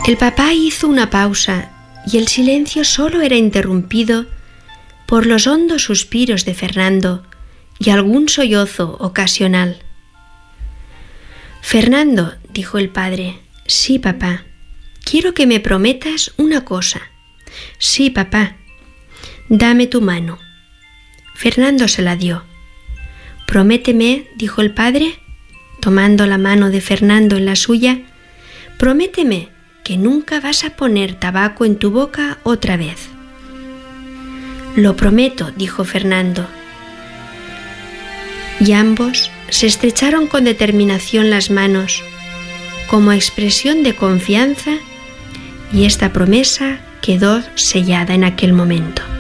El papá hizo una pausa y el silencio solo era interrumpido por los hondos suspiros de Fernando y algún sollozo ocasional. «Fernando», dijo el padre. «Sí, papá. Quiero que me prometas una cosa». «Sí, papá». «Dame tu mano». Fernando se la dio. «Prométeme», dijo el padre, tomando la mano de Fernando en la suya, «prométeme que nunca vas a poner tabaco en tu boca otra vez». «Lo prometo», dijo Fernando. Y ambos se estrecharon con determinación las manos, como expresión de confianza, y esta promesa quedó sellada en aquel momento.